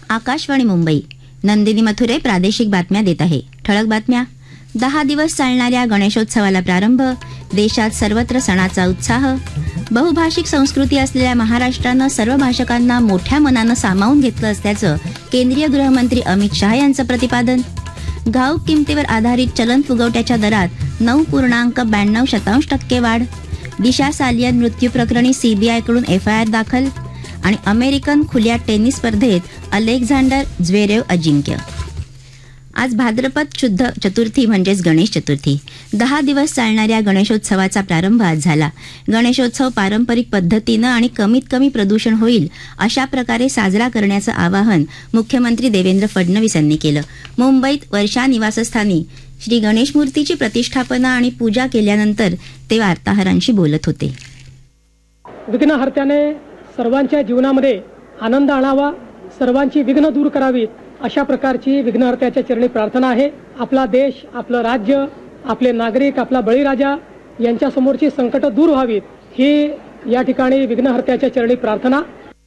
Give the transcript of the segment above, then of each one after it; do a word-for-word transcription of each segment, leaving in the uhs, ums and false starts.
आकाशवाणी मुंबई. नंदिनी मथुरे प्रादेशिक बातम्या देत आहे. ठळक बातम्या. दहा दिवस चालणाऱ्या गणेशोत्सवाला प्रारंभ. देशात सर्वत्र सणाचा उत्साह. बहुभाषिक संस्कृती असलेल्या महाराष्ट्रानं सर्व भाषकांना मोठ्या मनानं सामावून घेतलं असल्याचं केंद्रीय गृहमंत्री अमित शहा यांचं प्रतिपादन. घाऊक किमतीवर आधारित चलन फुगवट्याच्या दरात नऊ पूर्णांक ब्याण्णव शतांश टक्के वाढ. दिशा सालियन मृत्यू प्रकरणी सीबीआयकडून एफ आय आर दाखल. आणि अमेरिकन खुल्या टेनिस स्पर्धेत अलेक्झांडर झ्वेरेव अजिंक्य. आज भाद्रपद शुद्ध चतुर्थी म्हणजेच गणेश चतुर्थी. दहा दिवस चालणाऱ्या गणेशोत्सवाचा प्रारंभ आज झाला. गणेशोत्सव पारंपरिक पद्धतीनं आणि कमीत कमी प्रदूषण होईल अशा प्रकारे साजरा करण्याचं आवाहन मुख्यमंत्री देवेंद्र फडणवीस यांनी केलं. मुंबईत वर्षा निवासस्थानी श्री गणेश मूर्तीची प्रतिष्ठापना आणि पूजा केल्यानंतर ते वार्ताहरांशी बोलत होते. विघ्नहर्त्याने सर्वांच्या जीवनामध्ये आनंद आणावा, सर्वांची विघ्न दूर करावीत अशा प्रकारची विघ्नहर्त्याच्या चरणी प्रार्थना आहे. आपला देश, आपलं राज्य, आपले नागरिक, आपला बळीराजा यांच्या समोरची संकट दूर व्हावीत ही या ठिकाणी विघ्नहर्त्याच्या चरणी प्रार्थना.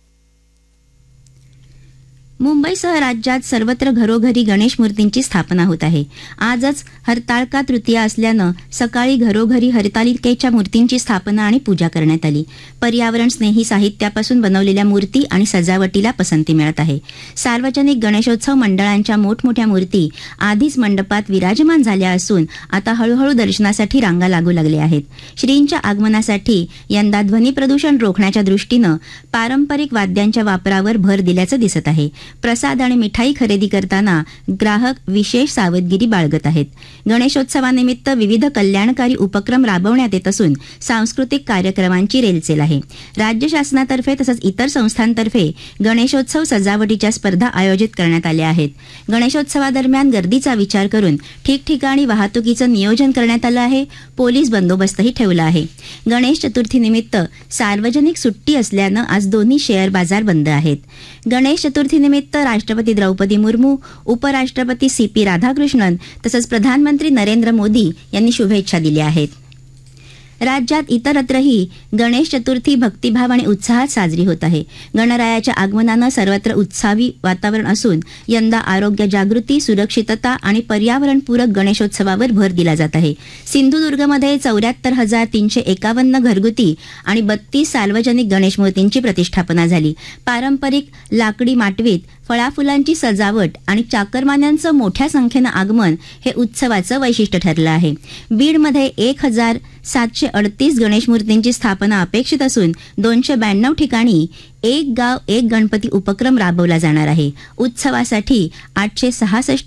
मुंबईसह राज्यात सर्वत्र घरोघरी गणेश मूर्तींची स्थापना होत आहे. आजच हरताळका तृतीया असल्यानं सकाळी घरोघरी हरतालिकेच्या मूर्तींची स्थापना आणि पूजा करण्यात आली. पर्यावरण स्नेही साहित्यापासून बनवलेल्या मूर्ती आणि सजावटीला पसंती मिळत आहे. सार्वजनिक गणेशोत्सव मंडळांच्या मोठमोठ्या मूर्ती आधीच मंडपात विराजमान झाल्या असून आता हळूहळू दर्शनासाठी रांगा लागू लागल्या आहेत. श्रींच्या आगमनासाठी यंदा ध्वनी प्रदूषण रोखण्याच्या दृष्टीनं पारंपरिक वाद्यांच्या वापरावर भर दिल्याचं दिसत आहे. प्रसाद आणि मिठाई खरेदी करताना ग्राहक विशेष सावधगिरी बाळगत आहेत. गणेशोत्सवानिमित्त विविध कल्याणकारी उपक्रम राबवण्यात येत असून सांस्कृतिक कार्यक्रमांची रेलचेल आहे. राज्य शासनातर्फे तसंच इतर संस्थांतर्फे गणेशोत्सव सजावटीच्या स्पर्धा आयोजित करण्यात आल्या आहेत. गणेशोत्सवादरम्यान गर्दीचा विचार करून ठिकठिकाणी वाहतुकीचं नियोजन करण्यात आलं आहे. पोलीस बंदोबस्तही ठेवला आहे. गणेश चतुर्थीनिमित्त सार्वजनिक सुट्टी असल्यानं आज दोन्ही शेअर बाजार बंद आहेत. गणेश चतुर्थीनिमित्त राष्ट्रपती द्रौपदी मुर्मू, उपराष्ट्रपती सी पी राधाकृष्णन तसंच प्रधानमंत्री नरेंद्र मोदी यांनी शुभेच्छा दिल्या आहेत. राज्यात इतरत्रही गणेश चतुर्थी भक्तिभाव आणि उत्साहात साजरी होत आहे. गणरायाच्या आगमनानं सर्वत्र उत्साही वातावरण असून यंदा आरोग्य जागृती, सुरक्षितता आणि पर्यावरणपूरक गणेशोत्सवावर भर दिला जात आहे. सिंधुदुर्गमध्ये चौऱ्याहत्तर हजार तीनशे एकावन्न घरगुती आणि बत्तीस सार्वजनिक गणेश मूर्तींची प्रतिष्ठापना झाली. पारंपरिक लाकडी माटवीत फळाफुलांची सजावट आणि चाकरमान्यांचं मोठ्या संख्येनं आगमन हे उत्सवाचं वैशिष्ट्य ठरलं आहे. बीडमध्ये एक हजार सातशे अडतीस गणेश मूर्तींची स्थापना अपेक्षित असून दोनशे ब्याण्णव ठिकाणी एक गाव एक गणपती उपक्रम राबवला जाणार आहे. उत्सवासाठी आठशे सहासष्ट